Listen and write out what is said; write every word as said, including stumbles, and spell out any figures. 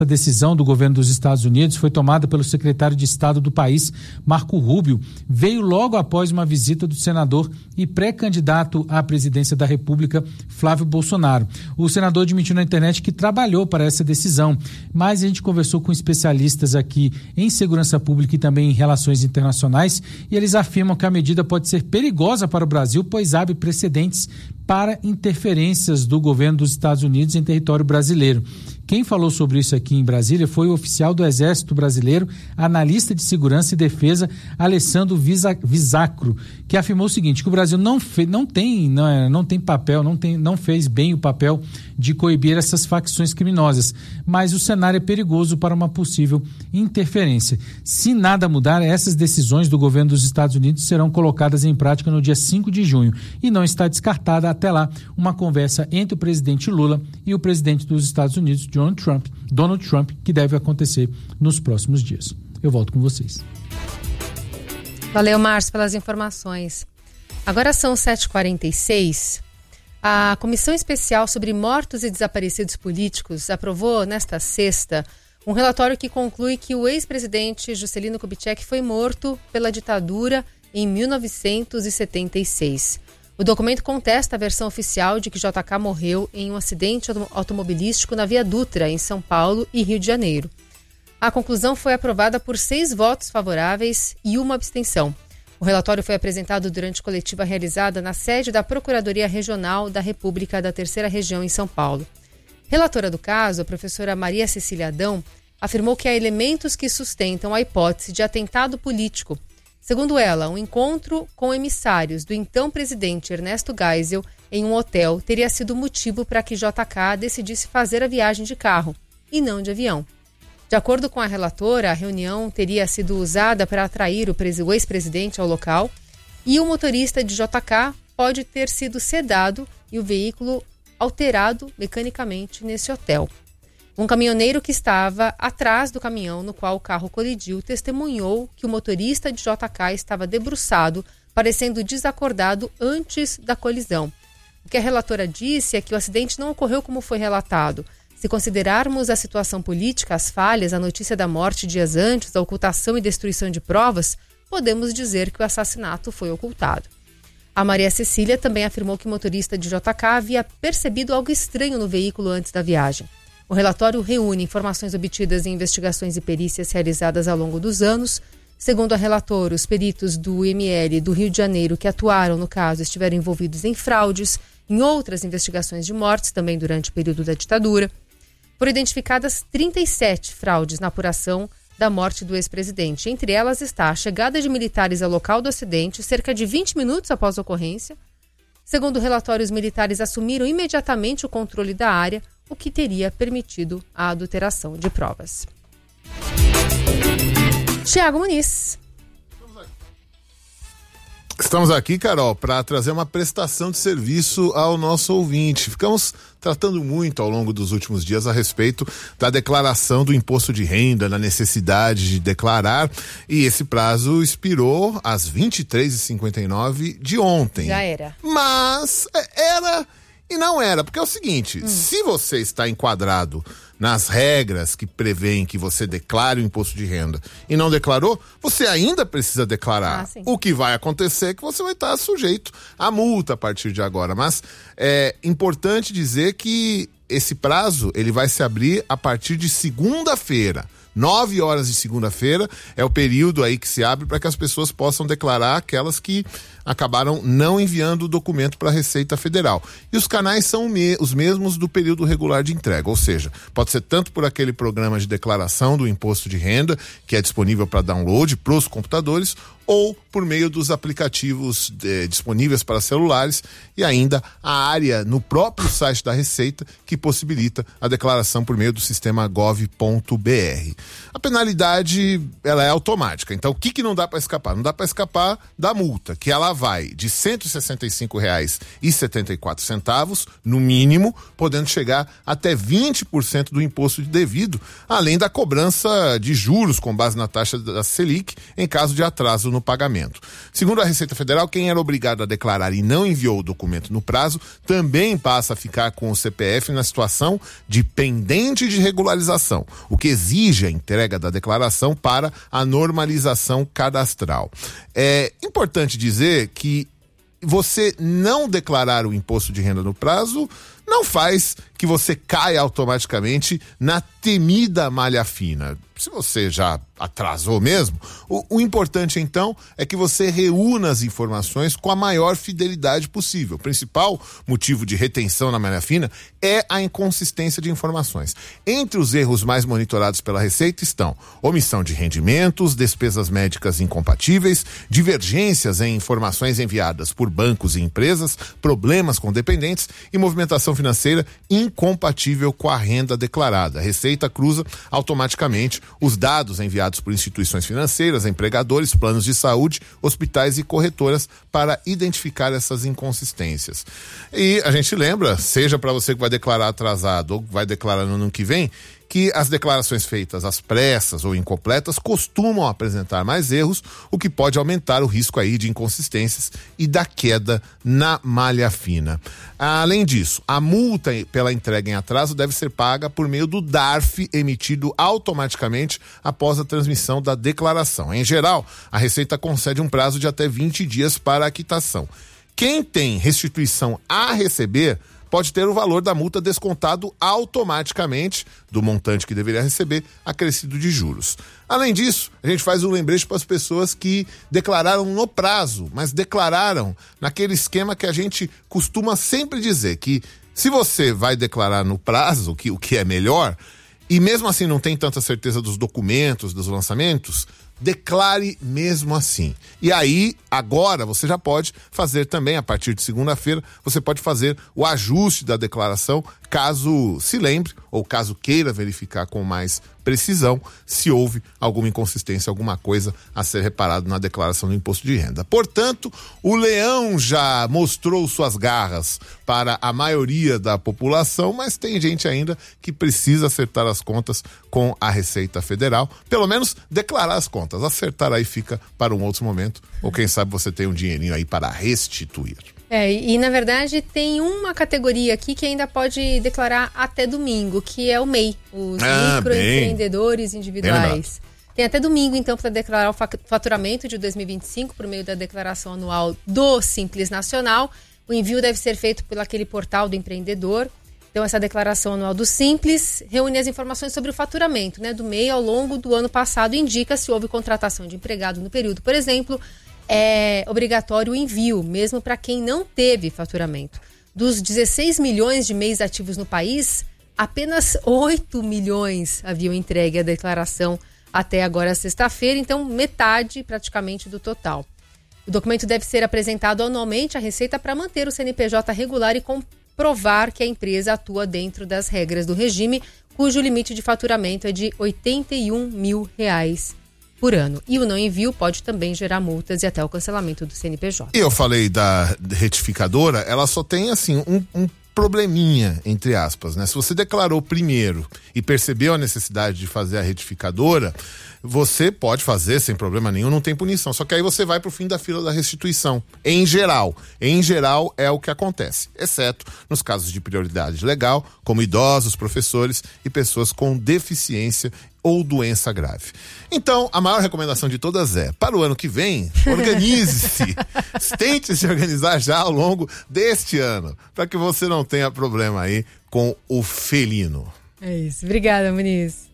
A decisão do governo dos Estados Unidos foi tomada pelo secretário de Estado do país, Marco Rubio. Veio logo após uma visita do senador e pré-candidato à presidência da República, Flávio Bolsonaro. O senador admitiu na internet que trabalhou para essa decisão, mas a gente conversou com especialistas aqui em segurança pública e também em relações internacionais, e eles afirmam que a medida pode ser perigosa para o Brasil, pois abre precedentes para interferências do governo dos Estados Unidos em território brasileiro. Quem falou sobre isso aqui em Brasília foi o oficial do Exército Brasileiro, analista de segurança e defesa, Alessandro Visacro, que afirmou o seguinte, que o Brasil não, fe, não, tem, não, é, não tem papel, não, tem, não fez bem o papel de coibir essas facções criminosas, mas o cenário é perigoso para uma possível interferência. Se nada mudar, essas decisões do governo dos Estados Unidos serão colocadas em prática no dia cinco de junho e não está descartada até lá uma conversa entre o presidente Lula e o presidente dos Estados Unidos, Donald Trump, Donald Trump, que deve acontecer nos próximos dias. Eu volto com vocês. Valeu, Márcio, pelas informações. Agora são sete e quarenta e seis. A Comissão Especial sobre Mortos e Desaparecidos Políticos aprovou nesta sexta um relatório que conclui que o ex-presidente Juscelino Kubitschek foi morto pela ditadura em mil novecentos e setenta e seis. O documento contesta a versão oficial de que J K morreu em um acidente automobilístico na Via Dutra, em São Paulo e Rio de Janeiro. A conclusão foi aprovada por seis votos favoráveis e uma abstenção. O relatório foi apresentado durante coletiva realizada na sede da Procuradoria Regional da República da Terceira Região, em São Paulo. Relatora do caso, a professora Maria Cecília Adão, afirmou que há elementos que sustentam a hipótese de atentado político. Segundo ela, um encontro com emissários do então presidente Ernesto Geisel em um hotel teria sido motivo para que J K decidisse fazer a viagem de carro e não de avião. De acordo com a relatora, a reunião teria sido usada para atrair o ex-presidente ao local e o motorista de J K pode ter sido sedado e o veículo alterado mecanicamente nesse hotel. Um caminhoneiro que estava atrás do caminhão no qual o carro colidiu testemunhou que o motorista de J K estava debruçado, parecendo desacordado antes da colisão. O que a relatora disse é que o acidente não ocorreu como foi relatado. Se considerarmos a situação política, as falhas, a notícia da morte dias antes, a ocultação e destruição de provas, podemos dizer que o assassinato foi ocultado. A Maria Cecília também afirmou que o motorista de J K havia percebido algo estranho no veículo antes da viagem. O relatório reúne informações obtidas em investigações e perícias realizadas ao longo dos anos. Segundo a relatora, os peritos do I M L do Rio de Janeiro que atuaram no caso estiveram envolvidos em fraudes, em outras investigações de mortes, também durante o período da ditadura. Foram identificadas trinta e sete fraudes na apuração da morte do ex-presidente. Entre elas está a chegada de militares ao local do acidente, cerca de vinte minutos após a ocorrência. Segundo o relatório, os militares assumiram imediatamente o controle da área, o que teria permitido a adulteração de provas. Tiago Muniz. Estamos aqui, Carol, para trazer uma prestação de serviço ao nosso ouvinte. Ficamos tratando muito ao longo dos últimos dias a respeito da declaração do imposto de renda, na necessidade de declarar, e esse prazo expirou às vinte e três e cinquenta e nove de ontem. Já era. Mas era e não era, porque é o seguinte, hum. se você está enquadrado nas regras que prevêem que você declare o imposto de renda e não declarou, você ainda precisa declarar. Ah, o que vai acontecer é que você vai estar sujeito à multa a partir de agora. Mas é importante dizer que esse prazo ele vai se abrir a partir de segunda-feira. Nove horas de segunda-feira é o período aí que se abre para que as pessoas possam declarar aquelas que acabaram não enviando o documento para a Receita Federal. E os canais são me- os mesmos do período regular de entrega, ou seja, pode ser tanto por aquele programa de declaração do imposto de renda, que é disponível para download para os computadores, ou por meio dos aplicativos eh, disponíveis para celulares, e ainda a área no próprio site da Receita que possibilita a declaração por meio do sistema gov ponto br. A penalidade ela é automática, então o que, que não dá para escapar? Não dá para escapar da multa, que ela vai de cento e sessenta e cinco reais e setenta e quatro centavos, no mínimo, podendo chegar até vinte por cento do imposto devido, além da cobrança de juros com base na taxa da Selic, em caso de atraso no no pagamento. Segundo a Receita Federal, quem era obrigado a declarar e não enviou o documento no prazo também passa a ficar com o C P F na situação de pendente de regularização, o que exige a entrega da declaração para a normalização cadastral. É importante dizer que você não declarar o imposto de renda no prazo não faz que você caia automaticamente na temida malha fina. Se você já atrasou mesmo, o, o importante então é que você reúna as informações com a maior fidelidade possível. O principal motivo de retenção na malha fina é a inconsistência de informações. Entre os erros mais monitorados pela Receita estão omissão de rendimentos, despesas médicas incompatíveis, divergências em informações enviadas por bancos e empresas, problemas com dependentes e movimentação financeira incompatível com a renda declarada. A Receita cruza automaticamente os dados enviados por instituições financeiras, empregadores, planos de saúde, hospitais e corretoras para identificar essas inconsistências. E a gente lembra, seja para você que vai declarar atrasado ou vai declarar no ano que vem, que as declarações feitas às pressas ou incompletas costumam apresentar mais erros, o que pode aumentar o risco aí de inconsistências e da queda na malha fina. Além disso, a multa pela entrega em atraso deve ser paga por meio do D A R F emitido automaticamente após a transmissão da declaração. Em geral, a Receita concede um prazo de até vinte dias para a quitação. Quem tem restituição a receber pode ter o valor da multa descontado automaticamente do montante que deveria receber, acrescido de juros. Além disso, a gente faz um lembrete para as pessoas que declararam no prazo, mas declararam naquele esquema que a gente costuma sempre dizer, que se você vai declarar no prazo, que, o que é melhor, e mesmo assim não tem tanta certeza dos documentos, dos lançamentos, declare mesmo assim. E aí, agora, você já pode fazer também, a partir de segunda-feira, você pode fazer o ajuste da declaração, caso se lembre, ou caso queira verificar com mais precisão, se houve alguma inconsistência, alguma coisa a ser reparado na declaração do imposto de renda. Portanto, o leão já mostrou suas garras para a maioria da população, mas tem gente ainda que precisa acertar as contas com a Receita Federal, pelo menos declarar as contas. Acertar aí fica para um outro momento, ou quem sabe você tem um dinheirinho aí para restituir. É, e, e na verdade tem uma categoria aqui que ainda pode declarar até domingo, que é o M E I, os ah, microempreendedores individuais. Tem até domingo, então, para declarar o faturamento de dois mil e vinte e cinco por meio da declaração anual do Simples Nacional. O envio deve ser feito por aquele portal do empreendedor. Então, essa declaração anual do Simples reúne as informações sobre o faturamento, né, do M E I ao longo do ano passado e indica se houve contratação de empregado no período, por exemplo. É obrigatório o envio, mesmo para quem não teve faturamento. Dos dezesseis milhões de M E Is ativos no país, apenas oito milhões haviam entregue a declaração até agora, sexta-feira, então metade praticamente do total. O documento deve ser apresentado anualmente à Receita para manter o C N P J regular e comprovar que a empresa atua dentro das regras do regime, cujo limite de faturamento é de oitenta e um mil reais por ano. E o não envio pode também gerar multas e até o cancelamento do C N P J. E eu falei da retificadora, ela só tem assim um, um probleminha, entre aspas, né? Se você declarou primeiro e percebeu a necessidade de fazer a retificadora, você pode fazer sem problema nenhum, não tem punição. Só que aí você vai pro fim da fila da restituição. Em geral. Em geral é o que acontece. Exceto nos casos de prioridade legal, como idosos, professores e pessoas com deficiência ou doença grave. Então, a maior recomendação de todas é, para o ano que vem, organize-se. Tente se organizar já ao longo deste ano, para que você não tenha problema aí com o felino. É isso. Obrigada, Muniz.